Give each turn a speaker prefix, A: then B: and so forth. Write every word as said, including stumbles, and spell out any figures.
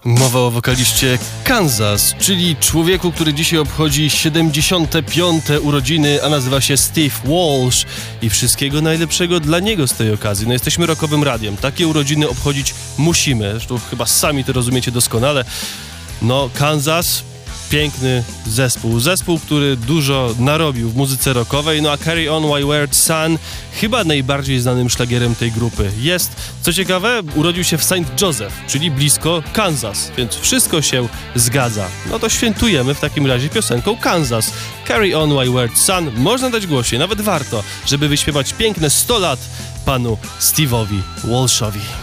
A: Mowa o wokaliście Kansas, czyli człowieku, który dzisiaj obchodzi siedemdziesiąte piąte urodziny, a nazywa się Steve Walsh. I wszystkiego najlepszego dla niego z tej okazji. No, jesteśmy rockowym radiem. Takie urodziny obchodzić musimy. Zresztą chyba sami to rozumiecie doskonale. No, Kansas, piękny zespół. Zespół, który dużo narobił w muzyce rockowej. No a Carry On Wayward Son chyba najbardziej znanym szlagierem tej grupy. Jest, co ciekawe, urodził się w Saint Joseph, czyli blisko Kansas, więc wszystko się zgadza. No to świętujemy w takim razie piosenką Kansas. Carry On Wayward Son. Można dać głośniej, nawet warto, żeby wyśpiewać piękne sto lat panu Steve'owi Walshowi.